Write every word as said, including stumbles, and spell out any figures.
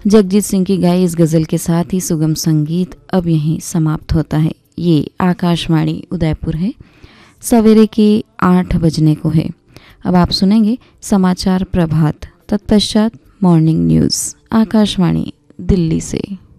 जगजीत सिंह की गाई इस गज़ल के साथ ही सुगम संगीत अब यहीं समाप्त होता है। ये आकाशवाणी उदयपुर है। सवेरे के आठ बजने को है। अब आप सुनेंगे समाचार प्रभात, तत्पश्चात मॉर्निंग न्यूज़ आकाशवाणी दिल्ली से।